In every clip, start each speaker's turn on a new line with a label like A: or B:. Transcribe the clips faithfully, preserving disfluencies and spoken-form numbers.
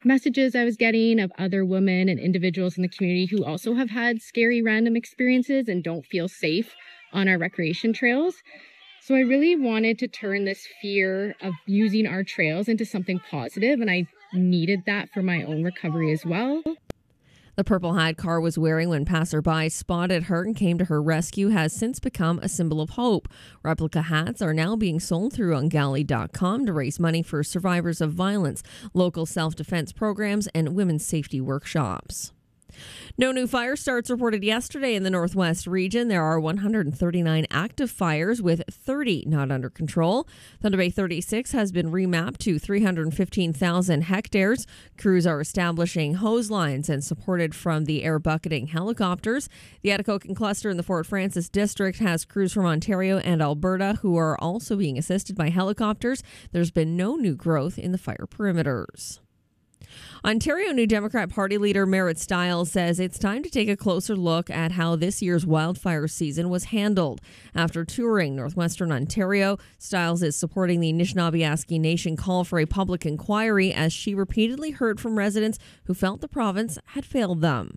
A: messages I was getting of other women and individuals in the community who also have had scary random experiences and don't feel safe on our recreation trails. So I really wanted to turn this fear of using our trails into something positive, and I needed that for my own recovery as well.
B: The purple hat Carr was wearing when passerby spotted her and came to her rescue has since become a symbol of hope. Replica hats are now being sold through ungali dot com to raise money for survivors of violence, local self-defense programs, and women's safety workshops. No new fire starts reported yesterday in the Northwest region. There are one hundred thirty-nine active fires with thirty not under control. Thunder Bay thirty-six has been remapped to three hundred fifteen thousand hectares. Crews are establishing hose lines and supported from the air bucketing helicopters. The Atikokan cluster in the Fort Frances district has crews from Ontario and Alberta who are also being assisted by helicopters. There's been no new growth in the fire perimeters. Ontario New Democrat Party leader Merritt Stiles says it's time to take a closer look at how this year's wildfire season was handled. After touring northwestern Ontario, Stiles is supporting the Anishinaabe Nation call for a public inquiry as she repeatedly heard from residents who felt the province had failed them.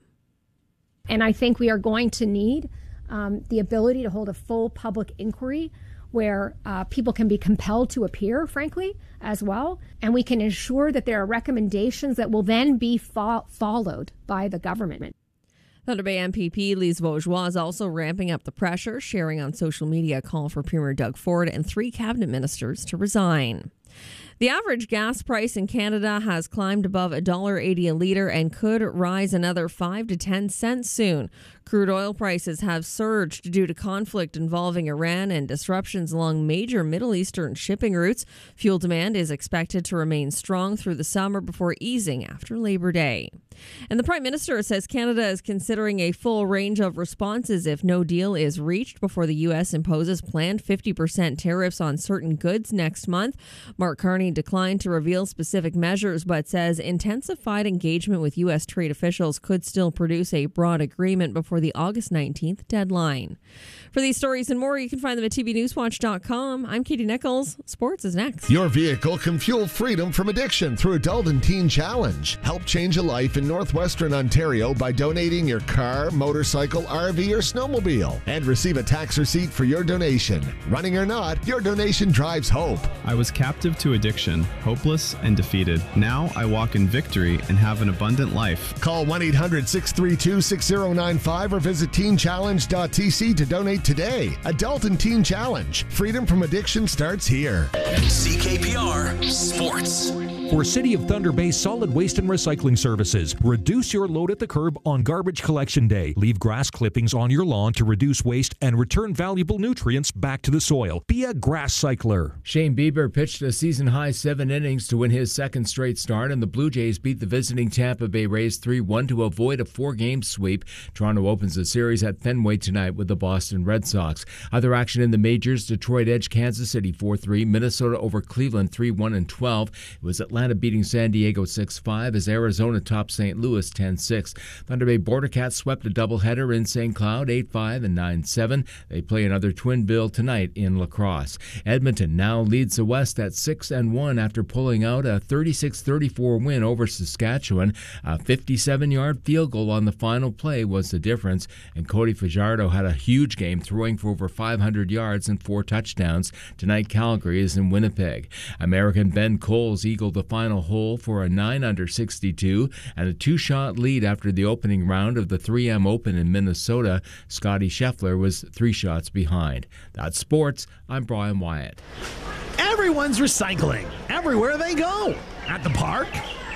C: And I think we are going to need um, the ability to hold a full public inquiry where uh, people can be compelled to appear, frankly, as well. And we can ensure that there are recommendations that will then be fo- followed by the government.
B: Thunder Bay M P P Lise Vaugeois is also ramping up the pressure, sharing on social media a call for Premier Doug Ford and three cabinet ministers to resign. The average gas price in Canada has climbed above one dollar eighty a litre and could rise another five to ten cents soon. Crude oil prices have surged due to conflict involving Iran and disruptions along major Middle Eastern shipping routes. Fuel demand is expected to remain strong through the summer before easing after Labor Day. And the Prime Minister says Canada is considering a full range of responses if no deal is reached before the U S imposes planned fifty percent tariffs on certain goods next month. Mark Carney declined to reveal specific measures, but says intensified engagement with U S trade officials could still produce a broad agreement before the August nineteenth deadline. For these stories and more, you can find them at T V Newswatch dot com. I'm Katie Nichols. Sports is next.
D: Your vehicle can fuel freedom from addiction through Adult and Teen Challenge. Help change a life in northwestern Ontario by donating your car, motorcycle, R V, or snowmobile and receive a tax receipt for your donation. Running or not, your donation drives hope.
E: I was captive to addiction, hopeless and defeated. Now I walk in victory and have an abundant life.
D: Call one eight hundred six three two six zero nine five or visit teen challenge dot t c to donate today. Adult and Teen Challenge. Freedom from addiction starts here.
F: C K P R Sports.
G: For City of Thunder Bay Solid Waste and Recycling Services, reduce your load at the curb on Garbage Collection Day. Leave grass clippings on your lawn to reduce waste and return valuable nutrients back to the soil. Be a grass cycler.
H: Shane Bieber pitched a season-high seven innings to win his second straight start, and the Blue Jays beat the visiting Tampa Bay Rays three one to avoid a four-game sweep. Toronto opens the series at Fenway tonight with the Boston Red Sox. Other action in the majors, Detroit edged Kansas City four three, Minnesota over Cleveland three one and twelve. It was Atlanta beating San Diego six five as Arizona topped Saint Louis ten six. Thunder Bay Border Cats swept a doubleheader in Saint Cloud eight five and nine seven. They play another twin bill tonight in La Crosse. Edmonton now leads the West at six and one after pulling out a thirty-six thirty-four win over Saskatchewan. A fifty-seven-yard field goal on the final play was the difference, and Cody Fajardo had a huge game, throwing for over five hundred yards and four touchdowns. Tonight, Calgary is in Winnipeg. American Ben Coles eagled the final hole for a nine under sixty-two and a two-shot lead after the opening round of the three M Open in Minnesota. Scotty Scheffler was three shots behind. That's sports. I'm Brian Wyatt.
I: Everyone's recycling everywhere they go. At the park,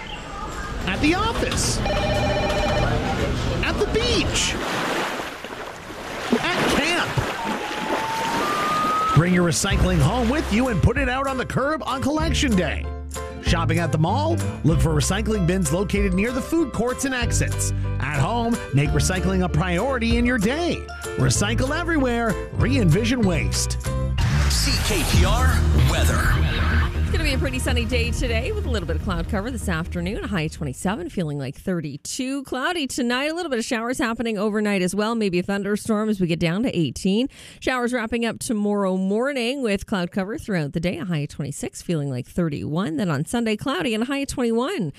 I: at the office, at the beach, at camp. Bring your recycling home with you and put it out on the curb on Collection Day. Shopping at the mall? Look for recycling bins located near the food courts and exits. At home, make recycling a priority in your day. Recycle everywhere. Re-envision waste.
F: C K P R weather.
B: It's going to be a pretty sunny day today with a little bit of cloud cover this afternoon. A high of twenty-seven, feeling like thirty-two. Cloudy tonight. A little bit of showers happening overnight as well. Maybe a thunderstorm as we get down to eighteen. Showers wrapping up tomorrow morning with cloud cover throughout the day. A high of twenty-six, feeling like thirty-one. Then on Sunday, cloudy and a high of twenty-one.